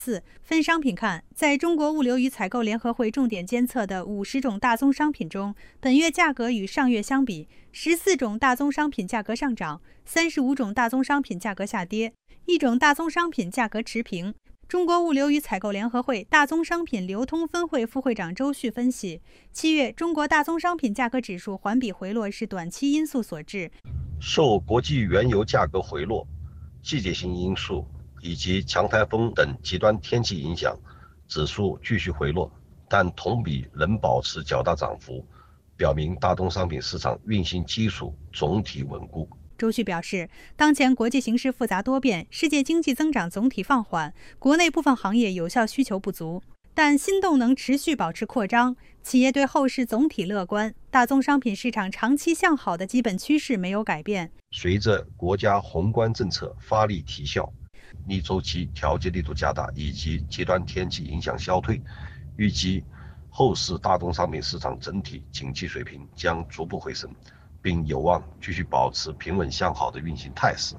4. 分商品看，在中国物流与采购联合会重点监测的50种大宗商品中，本月价格与上月相比，14种大宗商品价格上涨，35种大宗商品价格下跌，1种大宗商品价格持平。中国物流与采购联合会大宗商品流通分会副会长周旭分析，7月中国大宗商品价格指数环比回落是短期因素所致， 受国际原油价格回落、季节性因素以及强台风等极端天气影响，指数继续回落，但同比仍保持较大涨幅，表明大宗商品市场运行基础总体稳固。 周旭表示，当前国际形势复杂多变，世界经济增长总体放缓，国内部分行业有效需求不足，但新动能持续保持扩张，企业对后市总体乐观，大宗商品市场长期向好的基本趋势没有改变。 随着国家宏观政策发力提效，逆周期调节力度加大，以及极端天气影响消退，预计后市大宗商品市场整体景气水平将逐步回升，并有望继续保持平穩向好的运行態勢。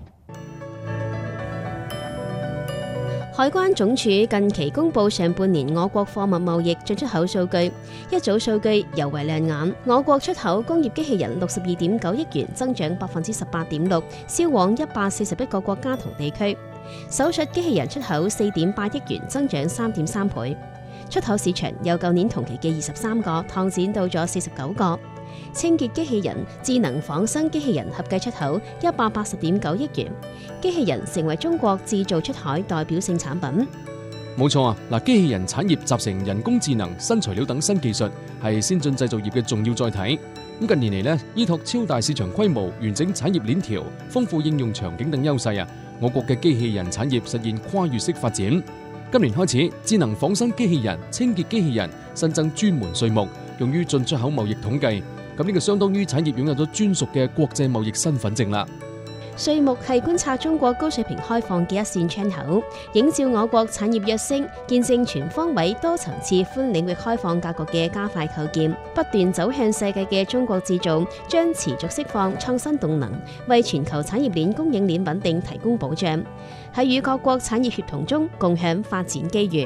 海關總署近期公布上半年我國貨物貿易進出口數據，一組數據尤為亮眼。我國出口工業機器人62.9億元，增長18.6%，銷往141個國家同地區。手術機器人出口4.8億元，增長3.3倍。出口市場由舊年同期嘅23個擴展到咗49個。清潔機器人、智能仿生機器人合計出口180.9億元，機器人成為中國製造出海代表性產品。 冇錯啊！機器人產業集成人工智能、新材料等新技術，係先進製造業嘅重要載體。近年嚟依託超大市場規模、完整產業鏈條、豐富應用場景等優勢我國嘅機器人產業實現跨越式發展。今年開始，智能仿生機器人、清潔機器人新增專門稅目，用於進出口貿易統計。咁呢個相當於產業擁有咗專屬嘅國際貿易身份證啦。 稅目係觀察中國高水平開放嘅一線窗口，映照我國產業躍升，見證全方位多層次寬領域開放格局嘅加快構建。不斷走向世界嘅中國製造將持續釋放創新動能，為全球產業鏈供應鏈穩定提供保障，喺與各國產業協同中共享發展機遇。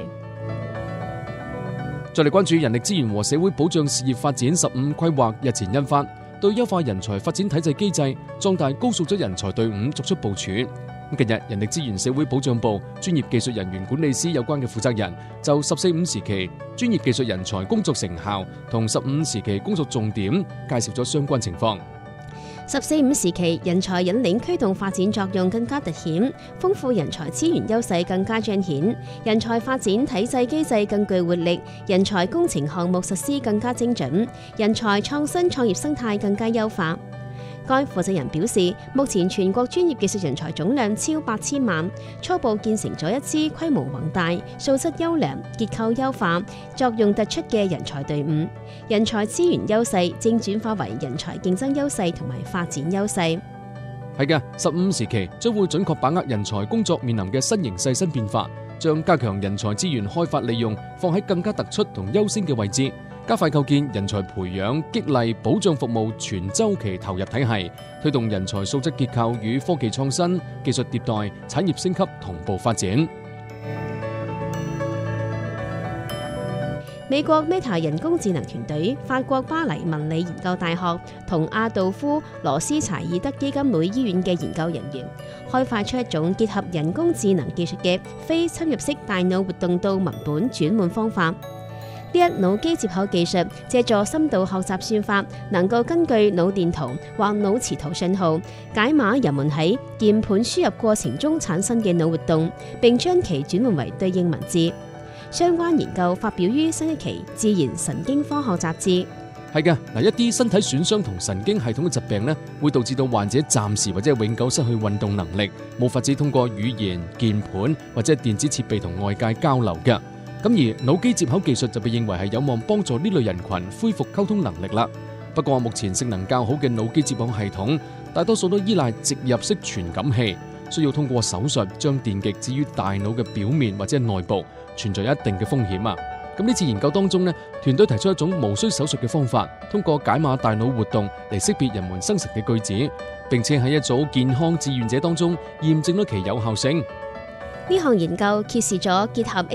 再嚟關注人力資源和社會保障事業發展15規劃日前印發，對優化人才發展體制機制、壯大高素質人才隊伍作出部署。近日，人力資源社會保障部專業技術人員管理司有關嘅負責人就14-5時期專業技術人才工作成效同15時期工作重點介紹咗相關情況。 14-5時期人才引領驅動發展作用更加凸顯，豐富人才資源優勢更加彰顯，人才發展體制機制更具活力，人才工程項目實施更加精準，人才創新創業生態更加優化。該負責人表示，目前全國專業技術人才總量超8000萬，初步建成咗一支規模宏大、素質優良、結構優化、作用突出嘅人才隊伍。人才資源優勢正轉化為人才競爭優勢同埋發展優勢。 係嘅，15時期將會準確把握人才工作面臨嘅新形勢新變化，將加強人才資源開發利用放喺更加突出同優先嘅位置。加快構建人才培養、激勵、保障服務全週期投入體系，推動人才素質結構與科技創新、技術迭代、產業升級同步發展。 美國 Meta 人工智能團隊、法國巴黎文理研究大學同阿道夫·羅斯柴爾德基金會醫院嘅研究人員，開發出一種結合人工智能技術嘅非侵入式大腦活動到文本轉換方法。呢一腦機接口技術借助深度學習算法，能夠根據腦電圖或腦磁圖信號，解碼人們喺鍵盤輸入過程中產生嘅腦活動，並將其轉換為對應文字。相關研究發表於新一期《自然神經科學雜誌》。 係嘅，一啲身體損傷同神經系統嘅疾病會導致到患者暫時或者永久失去運動能力，冇法子通過語言、鍵盤或者電子設備同外界交流嘅。咁而腦機接口技術就被認為係有望幫助呢類人群恢復溝通能力啦。不過目前性能較好嘅腦機接口系統，大多數都依賴植入式傳感器，需要通過手術將電極置於大腦嘅表面或者內部，存在一定嘅風險啊。咁呢次研究當中團隊提出一種無需手術嘅方法，通過解碼大腦活動嚟識別人們生成嘅句子，並且喺一組健康志願者當中驗證咗其有效性。 呢項研究揭示咗結合